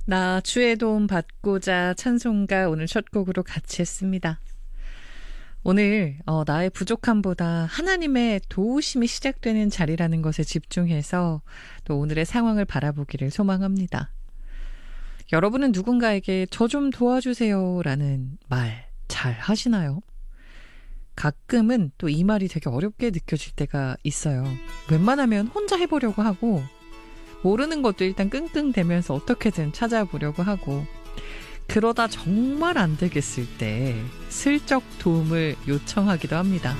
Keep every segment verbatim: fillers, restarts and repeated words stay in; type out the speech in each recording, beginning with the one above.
나 주의 도움 받고자 찬송가 오늘 첫 곡으로 같이 했습니다. 오늘 어, 나의 부족함보다 하나님의 도우심이 시작되는 자리라는 것에 집중해서 또 오늘의 상황을 바라보기를 소망합니다. 여러분은 누군가에게 저 좀 도와주세요 라는 말 잘 하시나요? 가끔은 또 이 말이 되게 어렵게 느껴질 때가 있어요. 웬만하면 혼자 해보려고 하고 모르는 것도 일단 끙끙대면서 어떻게든 찾아보려고 하고 그러다 정말 안 되겠을 때 슬쩍 도움을 요청하기도 합니다.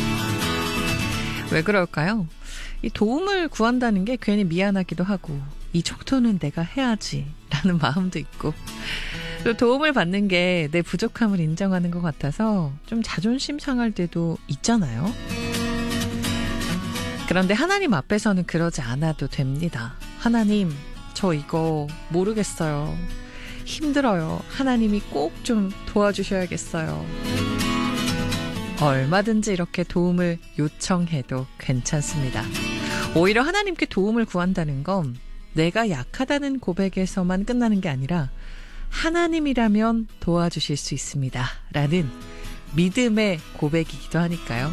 왜 그럴까요? 이 도움을 구한다는 게 괜히 미안하기도 하고 이 정도는 내가 해야지 라는 마음도 있고 또 도움을 받는 게 내 부족함을 인정하는 것 같아서 좀 자존심 상할 때도 있잖아요. 그런데 하나님 앞에서는 그러지 않아도 됩니다. 하나님, 저 이거 모르겠어요. 힘들어요. 하나님이 꼭 좀 도와주셔야겠어요. 얼마든지 이렇게 도움을 요청해도 괜찮습니다. 오히려 하나님께 도움을 구한다는 건 내가 약하다는 고백에서만 끝나는 게 아니라 하나님이라면 도와주실 수 있습니다. 라는 믿음의 고백이기도 하니까요.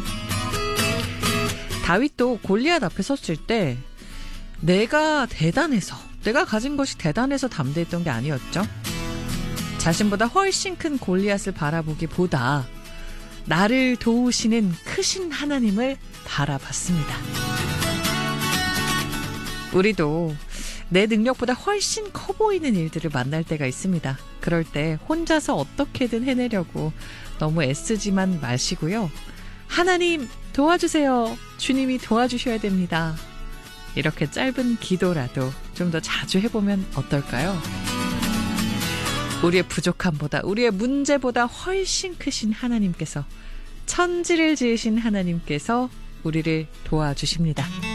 다윗도 골리앗 앞에 섰을 때 내가 대단해서, 내가 가진 것이 대단해서 담대했던 게 아니었죠. 자신보다 훨씬 큰 골리앗을 바라보기보다 나를 도우시는 크신 하나님을 바라봤습니다. 우리도 내 능력보다 훨씬 커 보이는 일들을 만날 때가 있습니다. 그럴 때 혼자서 어떻게든 해내려고 너무 애쓰지만 마시고요. 하나님 도와주세요. 주님이 도와주셔야 됩니다. 이렇게 짧은 기도라도 좀 더 자주 해보면 어떨까요? 우리의 부족함보다 우리의 문제보다 훨씬 크신 하나님께서 천지를 지으신 하나님께서 우리를 도와주십니다.